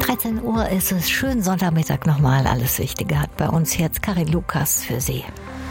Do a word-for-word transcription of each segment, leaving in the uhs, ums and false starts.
dreizehn Uhr ist es. Schönen Sonntagmittag nochmal. Alles Wichtige hat bei uns jetzt Karin Lukas für Sie.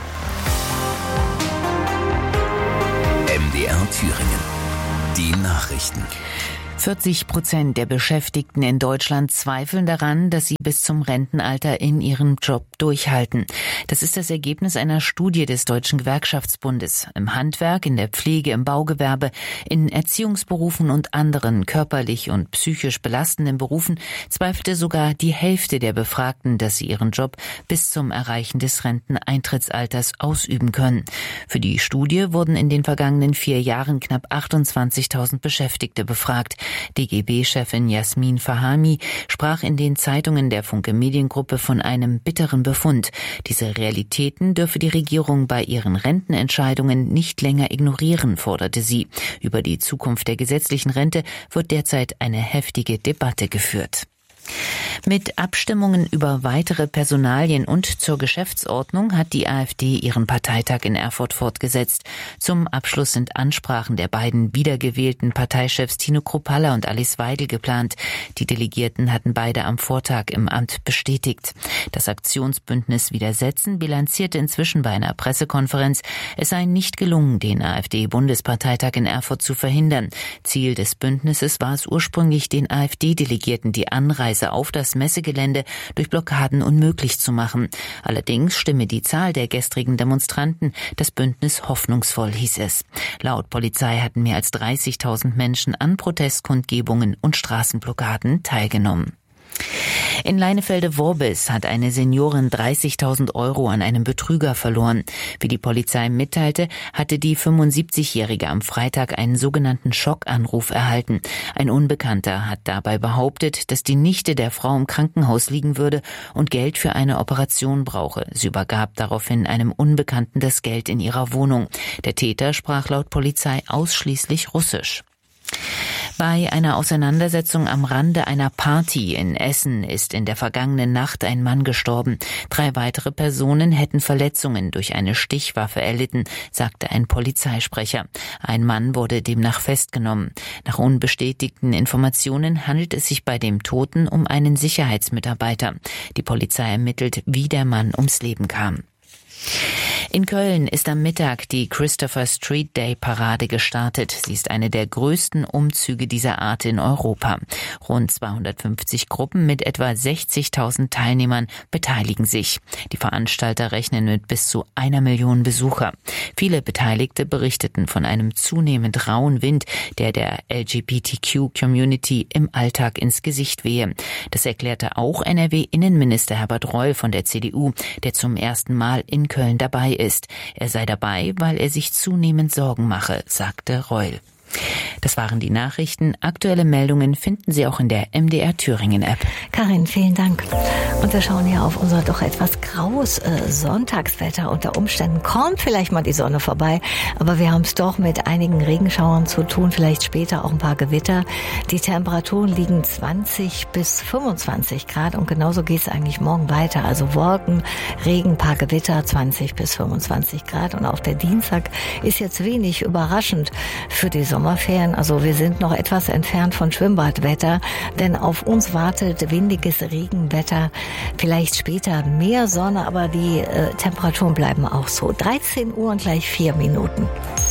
M D R Thüringen. Die Nachrichten. vierzig Prozent der Beschäftigten in Deutschland zweifeln daran, dass sie bis zum Rentenalter in ihrem Job durchhalten. Das ist das Ergebnis einer Studie des Deutschen Gewerkschaftsbundes. Im Handwerk, in der Pflege, im Baugewerbe, in Erziehungsberufen und anderen körperlich und psychisch belastenden Berufen zweifelte sogar die Hälfte der Befragten, dass sie ihren Job bis zum Erreichen des Renteneintrittsalters ausüben können. Für die Studie wurden in den vergangenen vier Jahren knapp achtundzwanzigtausend Beschäftigte befragt. D G B-Chefin Jasmin Fahami sprach in den Zeitungen der Funke Mediengruppe von einem bitteren Befund. Diese Realitäten dürfe die Regierung bei ihren Rentenentscheidungen nicht länger ignorieren, forderte sie. Über die Zukunft der gesetzlichen Rente wird derzeit eine heftige Debatte geführt. Mit Abstimmungen über weitere Personalien und zur Geschäftsordnung hat die AfD ihren Parteitag in Erfurt fortgesetzt. Zum Abschluss sind Ansprachen der beiden wiedergewählten Parteichefs Tino Kruppalla und Alice Weidel geplant. Die Delegierten hatten beide am Vortag im Amt bestätigt. Das Aktionsbündnis Widersetzen bilanzierte inzwischen bei einer Pressekonferenz, es sei nicht gelungen, den AfD-Bundesparteitag in Erfurt zu verhindern. Ziel des Bündnisses war es ursprünglich, den AfD-Delegierten die Anreise auf das Messegelände durch Blockaden unmöglich zu machen. Allerdings stimme die Zahl der gestrigen Demonstranten das Bündnis hoffnungsvoll, hieß es. Laut Polizei hatten mehr als dreißigtausend Menschen an Protestkundgebungen und Straßenblockaden teilgenommen. In Leinefelde-Worbis hat eine Seniorin dreißigtausend Euro an einem Betrüger verloren. Wie die Polizei mitteilte, hatte die fünfundsiebzigjährige am Freitag einen sogenannten Schockanruf erhalten. Ein Unbekannter hat dabei behauptet, dass die Nichte der Frau im Krankenhaus liegen würde und Geld für eine Operation brauche. Sie übergab daraufhin einem Unbekannten das Geld in ihrer Wohnung. Der Täter sprach laut Polizei ausschließlich Russisch. Bei einer Auseinandersetzung am Rande einer Party in Essen ist in der vergangenen Nacht ein Mann gestorben. Drei weitere Personen hätten Verletzungen durch eine Stichwaffe erlitten, sagte ein Polizeisprecher. Ein Mann wurde demnach festgenommen. Nach unbestätigten Informationen handelt es sich bei dem Toten um einen Sicherheitsmitarbeiter. Die Polizei ermittelt, wie der Mann ums Leben kam. In Köln ist am Mittag die Christopher Street Day Parade gestartet. Sie ist eine der größten Umzüge dieser Art in Europa. Rund zweihundertfünfzig Gruppen mit etwa sechzigtausend Teilnehmern beteiligen sich. Die Veranstalter rechnen mit bis zu einer Million Besucher. Viele Beteiligte berichteten von einem zunehmend rauen Wind, der der L G B T Q-Community im Alltag ins Gesicht wehe. Das erklärte auch N R W-Innenminister Herbert Reul von der C D U, der zum ersten Mal in Köln dabei ist. Er sei dabei, weil er sich zunehmend Sorgen mache, sagte Reul. Das waren die Nachrichten. Aktuelle Meldungen finden Sie auch in der M D R Thüringen App. Karin, vielen Dank. Und wir schauen hier auf unser doch etwas graues äh, Sonntagswetter. Unter Umständen kommt vielleicht mal die Sonne vorbei, aber wir haben es doch mit einigen Regenschauern zu tun, vielleicht später auch ein paar Gewitter. Die Temperaturen liegen zwanzig bis fünfundzwanzig Grad und genauso geht es eigentlich morgen weiter. Also Wolken, Regen, paar Gewitter, zwanzig bis fünfundzwanzig Grad. Und auch der Dienstag ist jetzt wenig überraschend für die Sonne. Sommerferien, also wir sind noch etwas entfernt von Schwimmbadwetter, denn auf uns wartet windiges Regenwetter, vielleicht später mehr Sonne, aber die äh, Temperaturen bleiben auch so. dreizehn Uhr und gleich vier Minuten.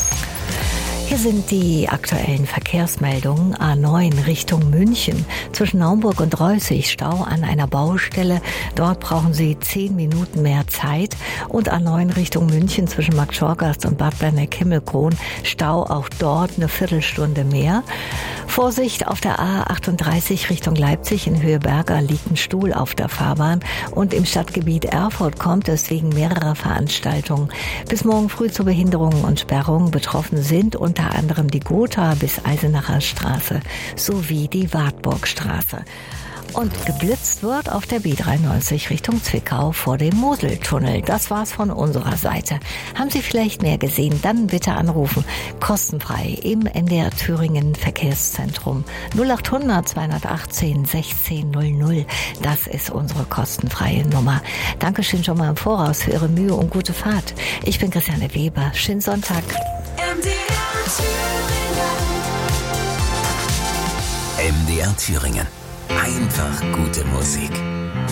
Hier sind die aktuellen Verkehrsmeldungen. A neun Richtung München. Zwischen Naumburg und Reußig Stau an einer Baustelle. Dort brauchen Sie zehn Minuten mehr Zeit. Und A neun Richtung München zwischen Markt Schorgast und Bad Berneck-Himmelkron. Stau auch dort eine Viertelstunde mehr. Vorsicht auf der A achtunddreißig Richtung Leipzig. In Höhe Berger liegt ein Stuhl auf der Fahrbahn. Und im Stadtgebiet Erfurt kommt es wegen mehrerer Veranstaltungen bis morgen früh zu Behinderungen und Sperrungen. Betroffen sind und unter anderem die Gotha bis Eisenacher Straße sowie die Wartburgstraße. Und geblitzt wird auf der B dreiundneunzig Richtung Zwickau vor dem Moseltunnel. Das war's von unserer Seite. Haben Sie vielleicht mehr gesehen? Dann bitte anrufen. Kostenfrei im M D R Thüringen Verkehrszentrum. null achthundert zweihundertachtzehn sechzehn null null. Das ist unsere kostenfreie Nummer. Dankeschön schon mal im Voraus für Ihre Mühe und gute Fahrt. Ich bin Christiane Weber. Schönen Sonntag. M D R Thüringen. M D R Thüringen. Einfach gute Musik.